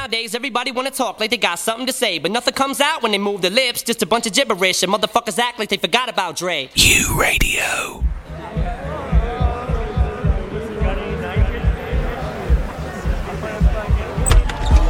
Nowadays, everybody wanna talk like they got something to say, but nothing comes out when they move their lips. Just a bunch of gibberish, and motherfuckers act like they forgot about Dre. U Radio.